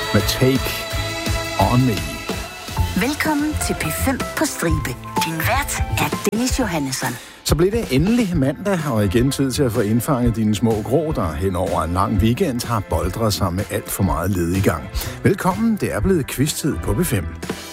med Take On Me. Velkommen til P5 på stribe. Din vært er Dennis Johannesson. Så blev det endelig mandag, og igen tid til at få indfanget dine små grå, der hen over en lang weekend har boldret sig med alt for meget led i gang. Velkommen, det er blevet quiz-tid på P5.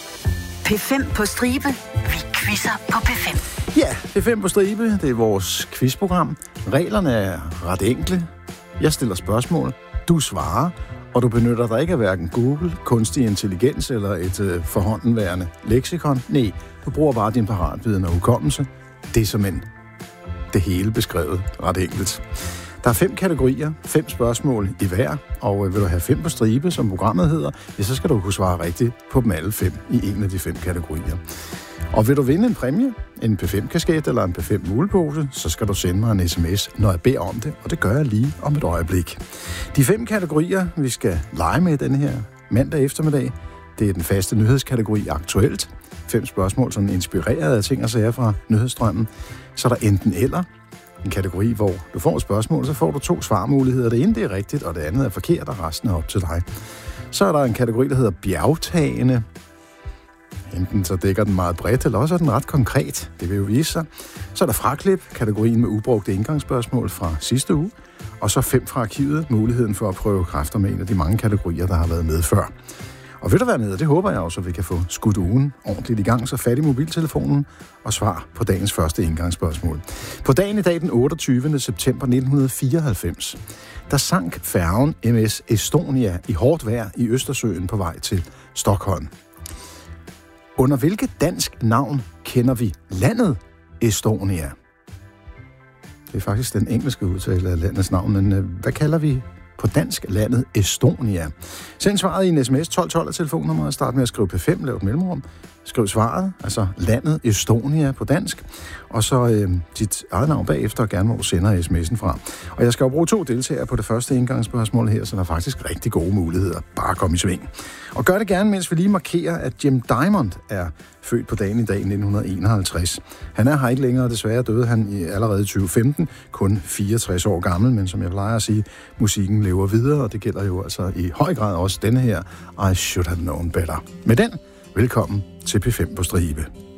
P5 på stribe. Vi quizzer på P5. Ja, P5 på stribe, det er vores quizprogram. Reglerne er ret enkle. Jeg stiller spørgsmål, du svarer, og du benytter dig ikke af hverken Google, kunstig intelligens eller et forhåndenværende leksikon. Nej, du bruger bare din paratviden og hukommelse. Det er simpelthen det hele beskrevet ret enkelt. Der er 5 kategorier, 5 spørgsmål i hver, og vil du have 5 på stribe, som programmet hedder, ja, så skal du kunne svare rigtigt på dem alle 5 i en af de 5 kategorier. Og vil du vinde en præmie, en P5-kasket eller en P5-mulepose, så skal du sende mig en sms, når jeg beder om det, og det gør jeg lige om et øjeblik. De 5 kategorier, vi skal lege med den her mandag eftermiddag, det er den faste nyhedskategori aktuelt. 5 spørgsmål, sådan inspireret af ting og sager fra nyhedsstrømmen. Så er der enten eller, en kategori, hvor du får et spørgsmål, så får du 2 svarmuligheder. Det ene det er rigtigt, og det andet er forkert, og resten er op til dig. Så er der en kategori, der hedder bjergtagende. Enten så dækker den meget bredt, eller også er den ret konkret. Det vil jo vise sig. Så er der fraklip, kategorien med ubrugte indgangsspørgsmål fra sidste uge. Og så 5 fra arkivet, muligheden for at prøve kræfter med en af de mange kategorier, der har været med før. Og vil du være med, det håber jeg også, at vi kan få skudt ugen ordentligt i gang, så fat i mobiltelefonen og svar på dagens første indgangsspørgsmål. På dagen i dag, den 28. september 1994, der sank færgen MS Estonia i hårdt vejr i Østersøen på vej til Stockholm. Under hvilket dansk navn kender vi landet Estonia? Det er faktisk den engelske udtale af landets navn, men hvad kalder vi på dansk landet Estonia? Send svaret i en sms 1212 af telefonnummeret. Start med at skrive P5, lav et mellemrum. Skriv svaret, altså landet Estonia på dansk. Og så dit eget navn bagefter, og gerne hvor du sender sms'en fra. Og jeg skal jo bruge 2 deltagere på det første indgangsspørgsmål her, så der er faktisk rigtig gode muligheder. Bare kom i sving. Og gør det gerne, mens vi lige markerer, at Jim Diamond er født på dagen i dag 1951. Han er her ikke længere, desværre døde han allerede i 2015, kun 64 år gammel, men som jeg plejer at sige, musikken lever videre, og det gælder jo altså i høj grad også denne her I Should Have Known Better. Med den, velkommen til P5 på stribe.